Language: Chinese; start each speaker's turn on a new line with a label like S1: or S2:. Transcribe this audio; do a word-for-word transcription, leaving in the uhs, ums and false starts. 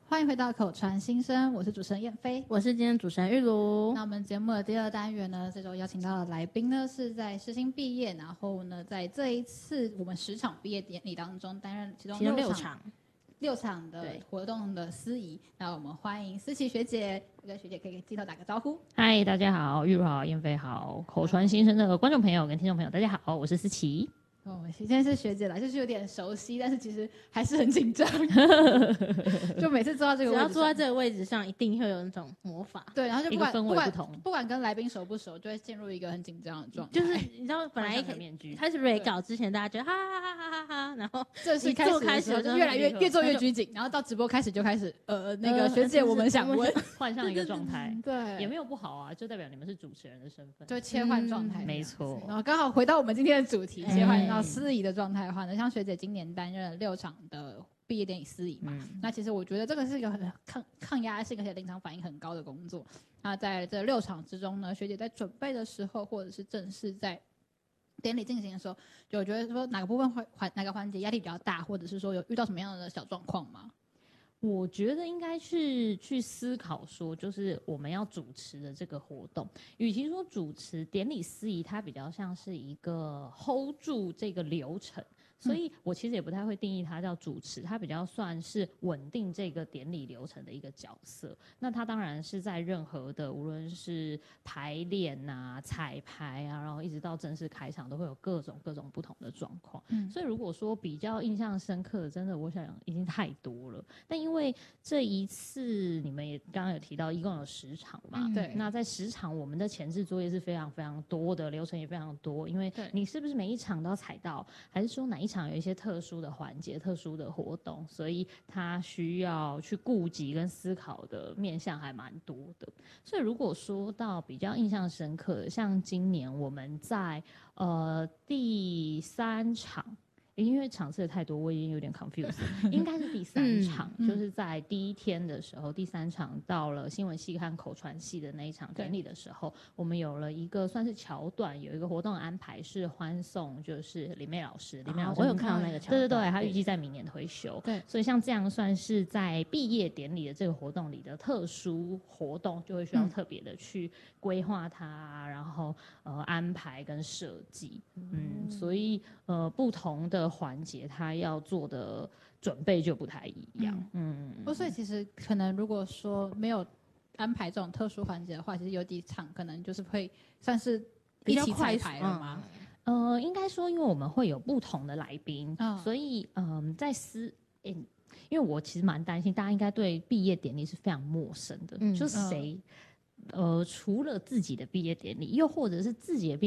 S1: 欢迎回到口传新生，我是主持人燕飞，
S2: 我是今天主持人玉茹。
S1: 那我们节目的第二单元呢，这周邀请到的来宾呢是在世新毕业，然后呢在这一次我们十场毕业典礼当中担任其中六 场,
S2: 六场
S1: 六场的活动的司仪。那我们欢迎思琪学姐，跟学姐可以跟镜头打个招呼。
S3: 嗨，大家好，玉茹好，燕飞好，口传新生的观众朋友跟听众朋友大家好，我是思琪。
S1: 哦，现在是学姐来，就是有点熟悉，但是其实还是很紧张。就每次坐到这个位置，
S2: 只要坐在这个位置上，一定会有那种魔法。
S1: 对，然后就不管
S3: 氛围不同，
S1: 不管跟来宾熟不熟，就会陷入一个很紧张的状态。
S2: 就是你知道，本来一开始 re 稿之前，大家觉得哈哈哈哈哈哈，然后
S1: 正式开始开始就越来越越做越拘谨，然后到直播开始就开始呃那个学姐，我们想问，
S3: 换上一个状态，
S1: 对，
S3: 也没有不好啊，就代表你们是主持人的身份，
S1: 就切换状态，
S3: 没错。
S1: 然后刚好回到我们今天的主题，切换到司仪的状态。的话呢，像学姐今年担任了六场的毕业典礼司仪嘛、嗯，那其实我觉得这个是一个很抗抗压性而且临场反应很高的工作。那在这六场之中呢，学姐在准备的时候，或者是正式在典礼进行的时候，就我觉得说哪个部分环哪个环节压力比较大，或者是说有遇到什么样的小状况吗？
S3: 我觉得应该是去思考说，就是我们要主持的这个活动，与其说主持典礼司仪，它比较像是一个 hold 住这个流程。所以我其实也不太会定义它叫主持，它比较算是稳定这个典礼流程的一个角色。那它当然是在任何的无论是排练啊、彩排啊，然后一直到正式开场，都会有各种各种不同的状况。嗯，所以如果说比较印象深刻的，真的我想已经太多了。但因为这一次你们也刚刚有提到，一共有十场嘛，
S1: 嗯、对。
S3: 那在十场，我们的前置作业是非常非常多的，流程也非常多。因为你是不是每一场都要踩到，还是说哪一场有一些特殊的环节、特殊的活动，所以它需要去顾及跟思考的面向还蛮多的。所以如果说到比较印象深刻的，像今年我们在呃第三场。因为场次也太多，我已经有点 confused。应该是第三场、嗯，就是在第一天的时候，第三场到了新闻系和口传系的那一场典礼的时候，我们有了一个算是桥段，有一个活动的安排是欢送，就是林妹老师。林妹老师、
S2: 哦，我有看到那个桥段。
S3: 对对对，她预计在明年退休。对，所以像这样算是在毕业典礼的这个活动里的特殊活动，就会需要特别的去规划它，然后呃安排跟设计。嗯，所以呃不同的环节他要做的准备就不太一样。嗯，
S1: 嗯，所以其实可能如果说没有安排这种特殊环节的话，其实有几场可能就是会算是一起彩排了吗？
S3: 嗯、呃，应该说，因为我们会有不同的来宾、哦，所以嗯、呃，在私、欸，因为我其实蛮担心，大家应该对毕业典礼是非常陌生的，嗯、就是谁。呃，除了自己的毕业典礼，又或者是自己的毕